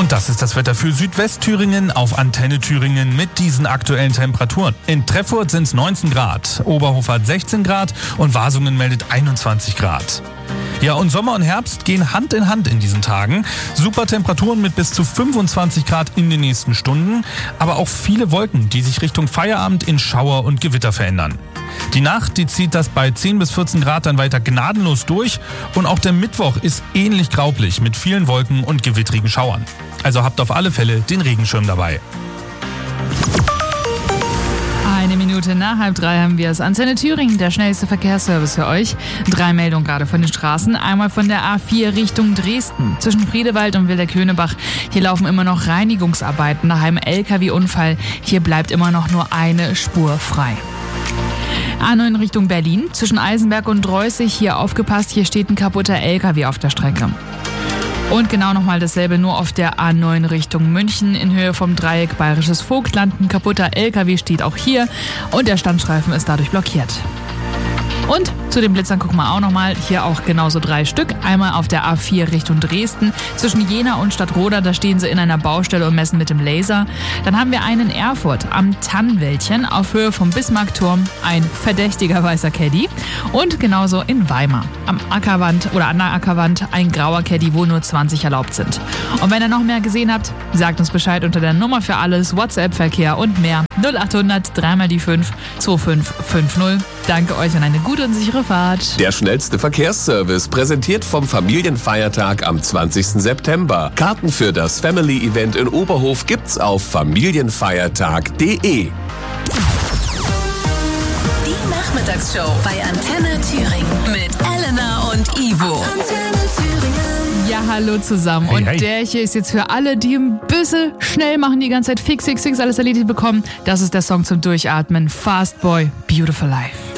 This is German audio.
Und das ist das Wetter für Südwestthüringen auf Antenne Thüringen mit diesen aktuellen Temperaturen. In Treffurt sind es 19 Grad, Oberhof hat 16 Grad und Wasungen meldet 21 Grad. Ja, und Sommer und Herbst gehen Hand in Hand in diesen Tagen. Super Temperaturen mit bis zu 25 Grad in den nächsten Stunden, aber auch viele Wolken, die sich Richtung Feierabend in Schauer und Gewitter verändern. Die Nacht, die zieht das bei 10 bis 14 Grad dann weiter gnadenlos durch und auch der Mittwoch ist ähnlich graupelig mit vielen Wolken und gewittrigen Schauern. Also habt auf alle Fälle den Regenschirm dabei. 1:01 nach 2:30 haben wir es. Antenne Thüringen, der schnellste Verkehrsservice für euch. 3 Meldungen gerade von den Straßen. Einmal von der A4 Richtung Dresden. Zwischen Friedewald und Wilder-Könebach. Hier laufen immer noch Reinigungsarbeiten nach einem LKW-Unfall. Hier bleibt immer noch nur eine Spur frei. A9 Richtung Berlin. Zwischen Eisenberg und Dreußig. Hier aufgepasst, hier steht ein kaputter LKW auf der Strecke. Und genau nochmal dasselbe, nur auf der A9 Richtung München in Höhe vom Dreieck Bayerisches Vogtland. Ein kaputter LKW steht auch hier und der Standstreifen ist dadurch blockiert. Und zu den Blitzern gucken wir auch nochmal. Hier auch genauso 3 Stück. Einmal auf der A4 Richtung Dresden. Zwischen Jena und Stadtroda, da stehen sie in einer Baustelle und messen mit dem Laser. Dann haben wir einen in Erfurt am Tannenwäldchen auf Höhe vom Bismarckturm. Ein verdächtiger weißer Caddy. Und genauso in Weimar am Ackerwand oder an der Ackerwand ein grauer Caddy, wo nur 20 erlaubt sind. Und wenn ihr noch mehr gesehen habt, sagt uns Bescheid unter der Nummer für alles, WhatsApp-Verkehr und mehr. 0800 3x5 2550. Danke euch und eine gute und sichere Fahrt. Der schnellste Verkehrsservice, präsentiert vom Familienfeiertag am 20. September. Karten für das Family-Event in Oberhof gibt's auf familienfeiertag.de. Die Nachmittagsshow bei Antenne Thüringen mit Elena und Ivo. Antenne Thüringen. Ja, hallo zusammen. Hey, und hey. der hier ist jetzt für alle, die ein bisschen schnell machen, die ganze Zeit fix, alles erledigt bekommen. Das ist der Song zum Durchatmen. Fast Boy, Beautiful Life.